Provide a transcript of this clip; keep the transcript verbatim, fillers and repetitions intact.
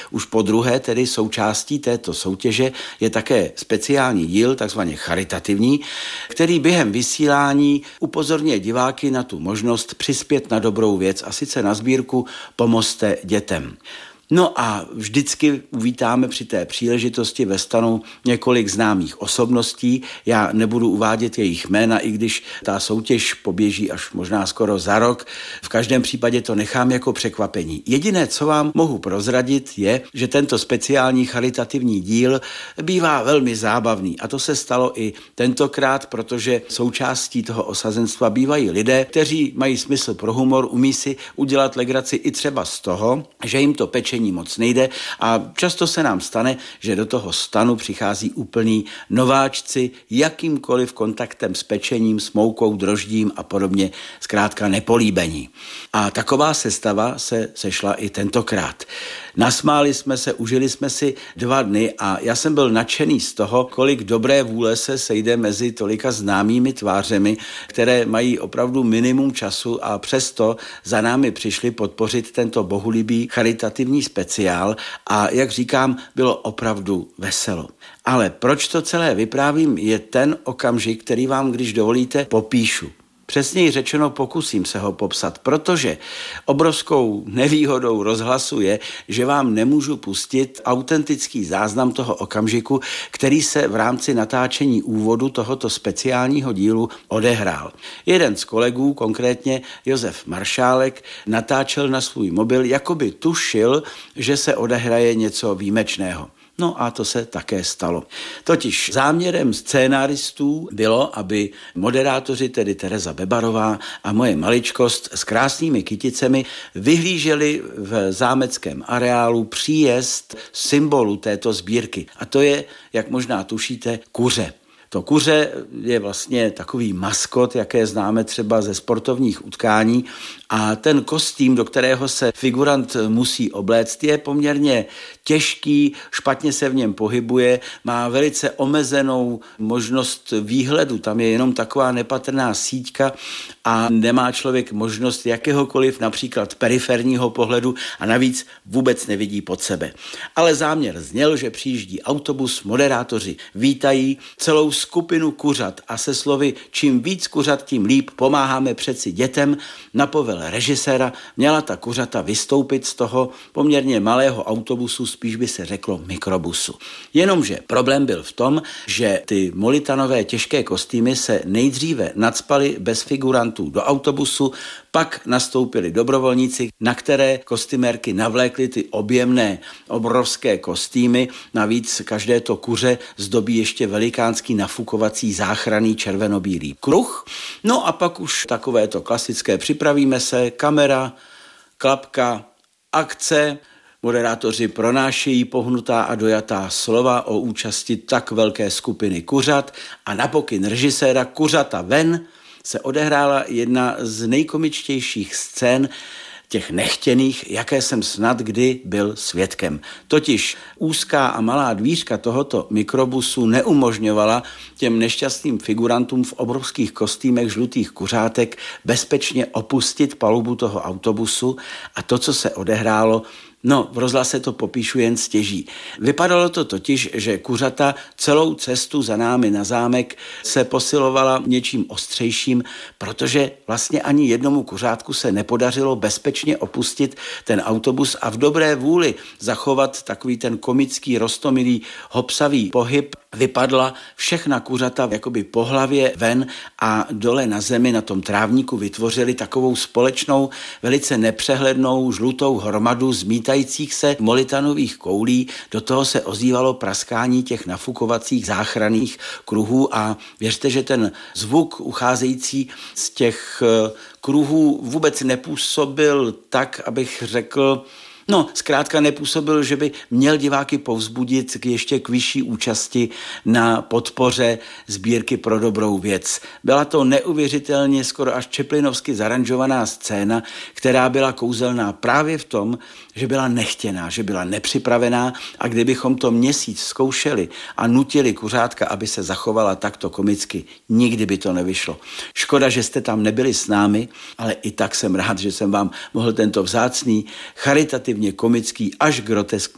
už po druhé tedy součástí této soutěže je také speciální díl, takzvaně charitativní, který během vysílání upozorňuje diváky na tu možnost přispět na dobrou věc, a sice na sbírku Pomozte dětem. No a vždycky uvítáme při té příležitosti ve stanu několik známých osobností. Já nebudu uvádět jejich jména, i když ta soutěž poběží až možná skoro za rok. V každém případě to nechám jako překvapení. Jediné, co vám mohu prozradit, je, že tento speciální charitativní díl bývá velmi zábavný. A to se stalo i tentokrát, protože součástí toho osazenstva bývají lidé, kteří mají smysl pro humor, umí si udělat legraci i třeba z toho, že jim to pečení moc nejde, a často se nám stane, že do toho stanu přichází úplní nováčci jakýmkoliv kontaktem s pečením, s moukou, droždím a podobně, zkrátka nepolíbení. A taková sestava se sešla i tentokrát. Nasmáli jsme se, užili jsme si dva dny a já jsem byl nadšený z toho, kolik dobré vůle se sejde mezi tolika známými tvářemi, které mají opravdu minimum času a přesto za námi přišli podpořit tento bohulibý charitativní speciál, a jak říkám, bylo opravdu veselo. Ale proč to celé vyprávím, je ten okamžik, který vám, když dovolíte, popíšu. Přesněji řečeno, pokusím se ho popsat, protože obrovskou nevýhodou rozhlasu je, že vám nemůžu pustit autentický záznam toho okamžiku, který se v rámci natáčení úvodu tohoto speciálního dílu odehrál. Jeden z kolegů, konkrétně Josef Maršálek, natáčel na svůj mobil, jakoby tušil, že se odehraje něco výjimečného. No a to se také stalo. Totiž záměrem scénáristů bylo, aby moderátoři, tedy Tereza Bebarová a moje maličkost s krásnými kyticemi, vyhlíželi v zámeckém areálu příjezd symbolu této sbírky. A to je, jak možná tušíte, kuře. To kuře je vlastně takový maskot, jaké známe třeba ze sportovních utkání, a ten kostým, do kterého se figurant musí obléct, je poměrně těžký, špatně se v něm pohybuje, má velice omezenou možnost výhledu, tam je jenom taková nepatrná síťka a nemá člověk možnost jakéhokoliv například periferního pohledu a navíc vůbec nevidí pod sebe. Ale záměr zněl, že přijíždí autobus, moderátoři vítají celou skupinu kuřat a se slovy čím víc kuřat, tím líp, pomáháme přeci dětem, na povel režiséra měla ta kuřata vystoupit z toho poměrně malého autobusu, spíš by se řeklo mikrobusu. Jenomže problém byl v tom, že ty molitanové těžké kostýmy se nejdříve nacpaly bez figurantů do autobusu, pak nastoupili dobrovolníci, na které kostymérky navlékly ty objemné obrovské kostýmy. Navíc každé to kuře zdobí ještě velikánský nafukovací záchranný červenobílý kruh. No a pak už takové to klasické připravíme se, kamera, klapka, akce. Moderátoři pronášejí pohnutá a dojatá slova o účasti tak velké skupiny kuřat a na pokyn režiséra Kuřata ven se odehrála jedna z nejkomičtějších scén, těch nechtěných, jaké jsem snad kdy byl svědkem. Totiž úzká a malá dvířka tohoto mikrobusu neumožňovala těm nešťastným figurantům v obrovských kostýmech žlutých kuřátek bezpečně opustit palubu toho autobusu, a to, co se odehrálo, no, v rozhlase to popíšu jen stěží. Vypadalo to totiž, že kuřata celou cestu za námi na zámek se posilovala něčím ostřejším, protože vlastně ani jednomu kuřátku se nepodařilo bezpečně opustit ten autobus a v dobré vůli zachovat takový ten komický, roztomilý, hopsavý pohyb. Vypadla všechna kuřata jakoby po hlavě ven a dole na zemi na tom trávníku vytvořili takovou společnou, velice nepřehlednou žlutou hromadu zmítajících se molitanových koulí. Do toho se ozývalo praskání těch nafukovacích záchranných kruhů a věřte, že ten zvuk ucházející z těch kruhů vůbec nepůsobil tak, abych řekl, No, zkrátka nepůsobil, že by měl diváky povzbudit k ještě k vyšší účasti na podpoře sbírky pro dobrou věc. Byla to neuvěřitelně skoro až čeplinovsky zaranžovaná scéna, která byla kouzelná právě v tom, že byla nechtěná, že byla nepřipravená, a kdybychom to měsíc zkoušeli a nutili kuřátka, aby se zachovala takto komicky, nikdy by to nevyšlo. Škoda, že jste tam nebyli s námi, ale i tak jsem rád, že jsem vám mohl tento vzácný, charitativně komický až groteskní